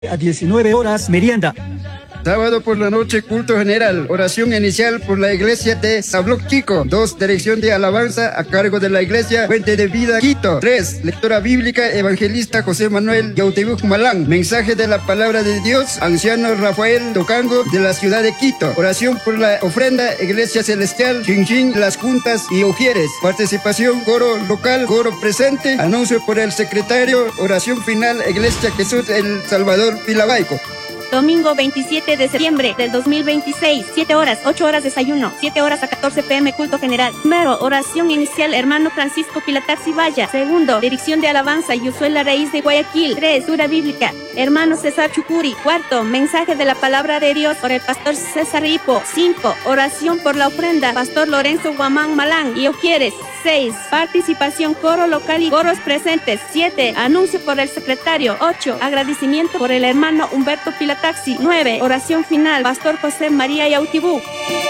A 19 horas, merienda. Sábado por la noche, culto general. Oración inicial por la iglesia de Sabloc Chico. 2. Dirección de alabanza a cargo de la iglesia Fuente de Vida, Quito. 3. Lectura bíblica, evangelista José Manuel Yautebuk Malán. Mensaje de la palabra de Dios, anciano Rafael Tocango de la ciudad de Quito. Oración por la ofrenda, iglesia celestial, Chinchín, Las Juntas y Ujieres. Participación, coro local, coro presente. Anuncio por el secretario. Oración final, iglesia Jesús El Salvador, Pilabaico. Domingo 27 de septiembre del 2026, 7 horas, 8 horas desayuno, 7 horas a 14 p.m. culto general. Primero, oración inicial, hermano Francisco Pilataxi Valla. Segundo, dirección de alabanza, Yusuela Reis de Guayaquil. 3, lectura bíblica, hermano César Chucuri. Cuarto, mensaje de la palabra de Dios por el pastor César Hipo. 5, oración por la ofrenda, pastor Lorenzo Guamán Malán y Ojieres. 6, participación, coro local y coros presentes. 7, anuncio por el secretario. 8, agradecimiento por el hermano Humberto Pilataxi. 9, oración final, pastor José María Yautibú.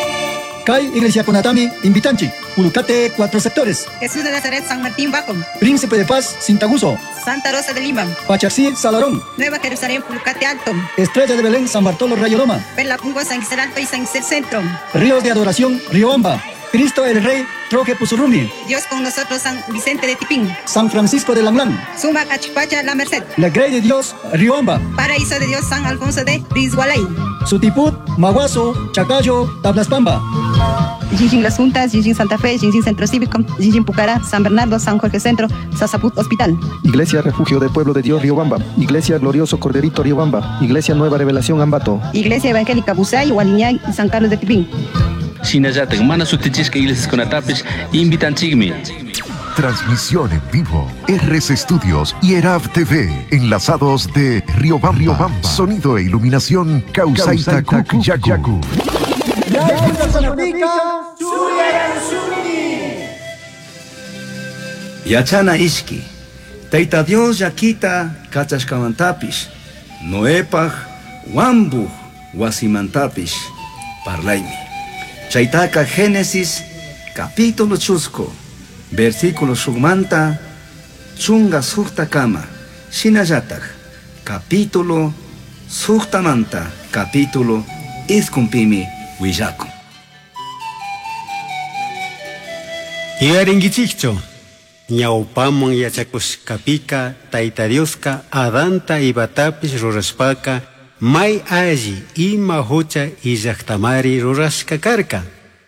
CAI Iglesia Conatami, Invitanchi. Ulucate, 4 sectores. Jesús de Nazaret, San Martín, Bacom. Príncipe de Paz, Sintaguso. Santa Rosa de Lima. Pachaxí, Salarón. Nueva Jerusalén, Pulucate Alto. Estrella de Belén, San Bartolo, Rayo Loma. Perla Pungo, San Gisel Alto y San Gisel Centro. Ríos de Adoración, Riobamba. Cristo el Rey, Troje Pusurumi. Dios con nosotros, San Vicente de Tipín. San Francisco de Langlán. Suma Cachipacha, La Merced. La Grey de Dios, Riobamba. Paraíso de Dios, San Alfonso de Rizgualay. Sutiput, Maguazo, Chacayo, Tablaspamba. Jinjin Las Juntas, Jinjin Santa Fe, Jinjin Centro Cívico, Jinjin Pucará, San Bernardo, San Jorge Centro, Sasaput Hospital. Iglesia Refugio del Pueblo de Dios, Riobamba. Iglesia Glorioso Corderito, Riobamba. Iglesia Nueva Revelación, Ambato. Iglesia Evangélica Busay, Hualiñay y San Carlos de Tipín. Shinallata, mana sutichishka iglesias conatapis, invitanchigmi. Transmisión en vivo. RS Studios y ERAV TV. Enlazados de Riobamba. Sonido e iluminación Causaita Kukyaku. Yachana Ishki. Taita Dios yakita kachashkamantapis. Noepaj wambuj wasimantapis parlaimi. Chaitaka Génesis capítulo chusco, versículo sugmanta, chunga sukta kama, shinayatak, capítulo suktamanta, capítulo iskumpimi willaku. Yaringichikcho, ñawpaman yachakuskapika, Tayta Dioska, Adanta ibatapis ruraspaka, May alli ima hucha illaqtamari rurashka karka.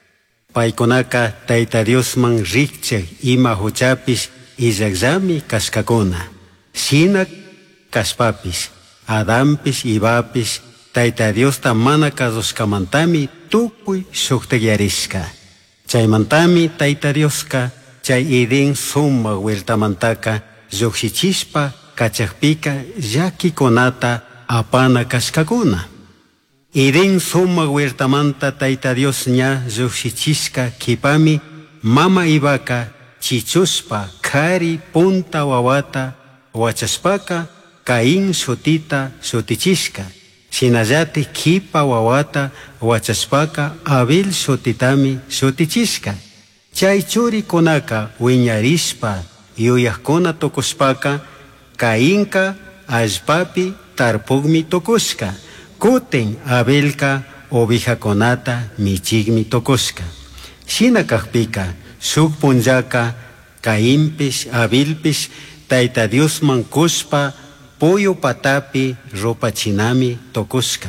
Paykunaka Tayta Diosman rikchaq ima huchapis illaqllami kashkakuna. Shina kashpapis, Adampis Ibapis Tayta Diosta mana kazushkamantami tukuy shuktiyarishka. Chaymantami Tayta Dioska chay idin summa weltamantaka llukshichishpa kachakpika llakikunata apana kashkakuna. Idin suma huertamanta Tayta Dios ña llukshichishka kipami mama ibaka chichuspa kari punta wawata wachaspaka Caín shutita shutichishka. Shinallati kipa wawata wachaspaka Abel shutitami shutichishka. Chay churi kunaka wiñarishpa yuyakuna tokuspaka Caínka allpapi tarpugmi tokushka, kuten Abelka ovejakonata michigmi tokushka. Shina kakpika, shuk punjaka, Caínpish, Abelpish, Tayta Diosman kushpa, pollo patapi, ropa chinami tokushka.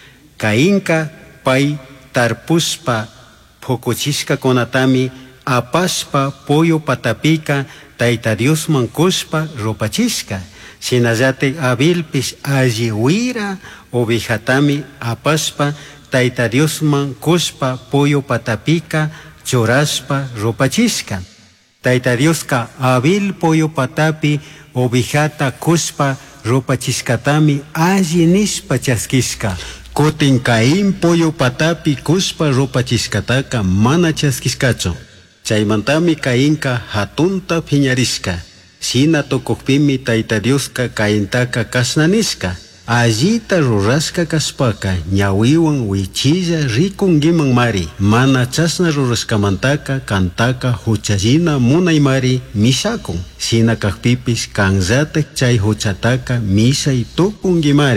Caínka pay tarpuspa, pokuchishka konatami, apaspa, pollo patapika, Tayta Diosman kushpa, ropa chishka. Shinallate Abelpish alliwira ovejatami apaspa Tayta Diosman kushpa pollo patapika choraspa ropachishka. Tayta Dioska Abel pollo patapi ovejata kushpa ropachishkatami allinishpa chaskishka. Kutin Caín pollo patapi kushpa ropachishkataka mana chaskishkacho. Chaymantami Caínka hatunta phiñarishka. Shina tokukpimi Tayta Dioska Caíntaka kasnanishka. Allita rurashka kaspaka ñawiwan wichilla rikungiman mari. Mana chasna rurashkamantaka kantaka huchallina munay mari mishakun. Shina kakpipis kanzatek chay huchataka mishay tukungi mari.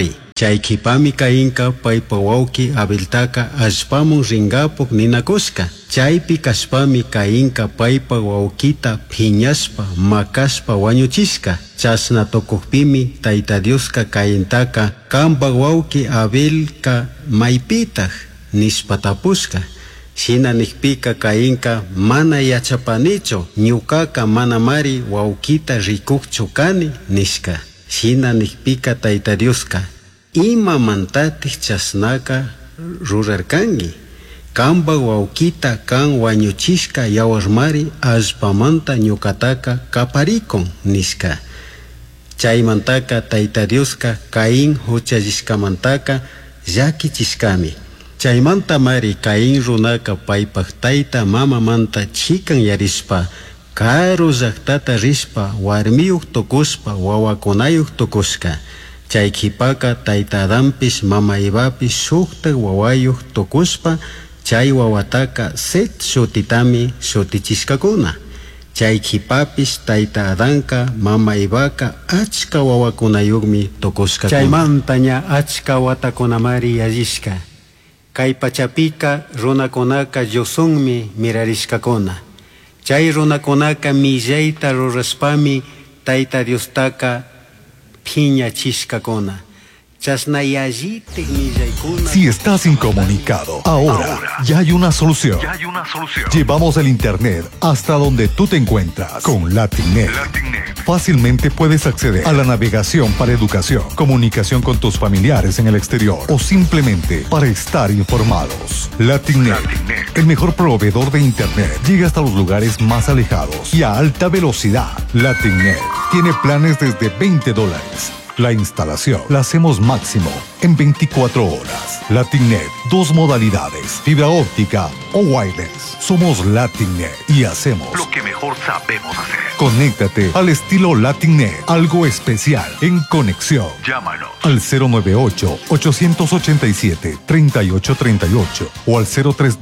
Chaykipami kainka paypa wawki Abeltaka allpamun ringapuk ninakuska. Chaypi kashpami kainka paypa wawkita phiñaspa makaspa wañuchiska. Chasna tukukpimi Tayta Dioska kaintaka kanpa wawki Abelka maypitaq nispa tapuska. Shina nikpika kainka mana yachapanicho ñukaka mana mari wawkita rikukchu kani nishka. Shina nikpika Tayta Dioska ima mantatich chasnaka rurarkangi. Kanpa wawkita kan wañuchishka yawarmari allpamanta ñukataka kaparikon nishka. Chaymantaka Tayta Dioska Caín huchallishkamantaka llakichishkami. Chaymanta mari Caín runaka paypak tayta mamamanta chikan yarishpa karu llaktata rishpa warmiyuk tukuspa wawakunayuk tukuska. Chaykipaka Tayta Adampish mama Evapish shukta wawayuk tukuspa chay wawataka Set shutitami shutichishkakuna. Chaykipapish Tayta Adanka mama Evaka achka wawakunayukmi tukuskakuna. Chaymantaña achka watakunamari yallishka. Kay pachapika runakunaka llusunmi mirarishkakuna. Chay runakunaka millayta ruraspami Tayta Diostaka phiñachishkakuna. Si estás incomunicado, ahora ya hay una solución. Llevamos el internet hasta donde tú te encuentras con Latinnet. Fácilmente puedes acceder a la navegación para educación, comunicación con tus familiares en el exterior o simplemente para estar informados. Latinnet, el mejor proveedor de internet, llega hasta los lugares más alejados y a alta velocidad. Latinnet tiene planes desde $20. La instalación la hacemos máximo en 24 horas. Latinnet, 2 modalidades, fibra óptica o wireless. Somos Latinnet y hacemos lo que mejor sabemos hacer. Conéctate al estilo Latinnet, algo especial en conexión. Llámanos al 098-887-3838 o al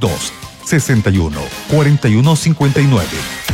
032-61-4159.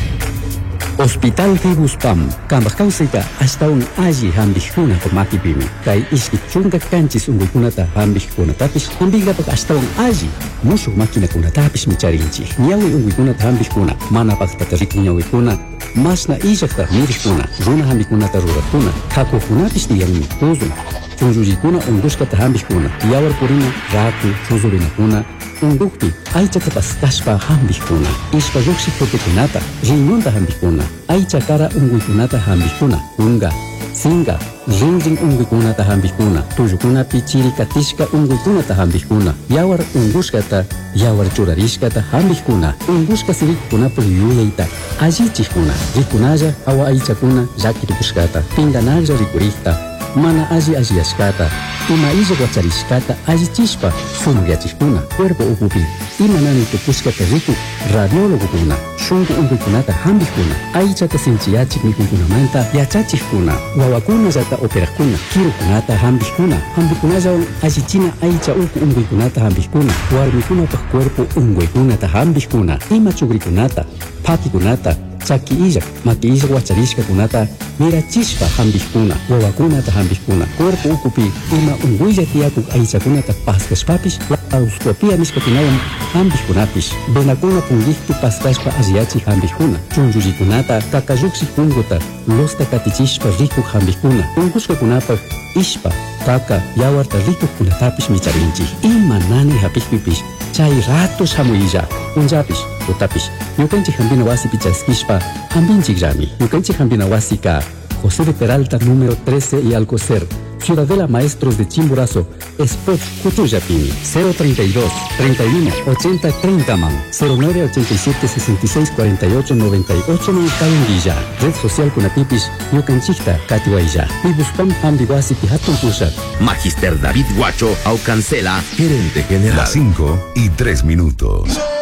Hospital Fibuspam, kambak kausita hasta un allí hambijuna por makipimi. Kay iski chunga kanchis ungukunata hambijuna tapis, hambigapak hasta un allí. Musuk makina kuna tapis micharinchi. Nyawi ungukunata hambijuna, mana paktarik nyawi kuna. Masna ijakta mirikuna, runa hambikunata rurakuna. Kakukunapis niyangmi tuzun. Chunjujikuna unduskata hambijuna. Yawar purina raku chuzubinakuna. Undukpi, aichata paskashpa hambijuna. Ishpa yuksi kotekunata, rinunta hambijuna. Aichakara unguikunata hambijuna. Unga, singa, rinjin unguikunata hambijuna. Tuyukuna pichiri katishka unguikunata hambijuna. Yawar unguskata, yawar churarishkata hambijuna. Unguska sirikuna puliyuleita. Ajichikuna, rikunaya awa aichakuna yakirikuskata. Pinganaya rikurikta. Mana aji askata, ima iza guacharishkata aji chispa, sumugiachikuna, cuerpo upupi, ima nani tupuskata riku, radiólogo kuna, shungu unguikunata hambijuna, aichata sinchiachik mikunkunamanta, yachachikuna, wawakuna zata operakuna, kirukunata hambijuna, hambikunaya aji china aicha uku unguikunata hambijuna, warmikunata cuerpo unguikunata hambijuna, ima chugrikunata, pakikunata, chaki ijak, maki ijak wacharishka kunata, mira chispa hambijkuna, wawakunata hambijkuna, cuerpo ukupi, ima unguilla tiakuk aichakunata paskashpapis, auskopia miskakunawan hambijkunapis, benakuna pungiktu paskashpa asiachi hambijkuna, chunjujikunata, kakayuksik punguta, losta katichishpa rikuk hambijkuna, unguskakunapak, ishpa, kaka, yawarta rikuk kunatapis micharinchi, ima nani hapikpipis, chay ratos hamuilla, unjapis, utapis, yukanchik hambina wasi pichaskishpa, hambinchik rami, yukanchik hambina wasi ka, José de Peralta número 13 y Alcocer, Ciudadela Maestros de Chimborazo, Spot Cutuyapini, 032 31 80 30 man, 09 87 66 48 98 man Caundilla, Red Social Kunatipis, Yucanchicta, Catihuayja, Pibuspam Ambiwasi Pihatun Pusat. Magister David Guacho, Aucancela, gerente general. Las 5:03.